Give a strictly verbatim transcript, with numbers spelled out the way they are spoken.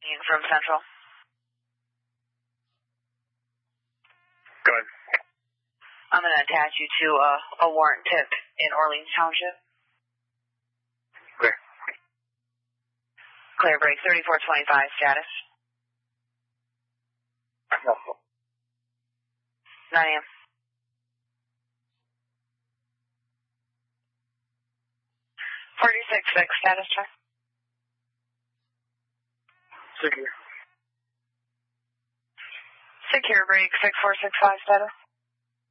from Central. Go ahead. I'm going to attach you to a, a warrant tip in Orleans Township. Clear. Clear break, thirty-four twenty-five, status. nine a.m. forty-six six, status check. Secure. Secure break, six four six five, status.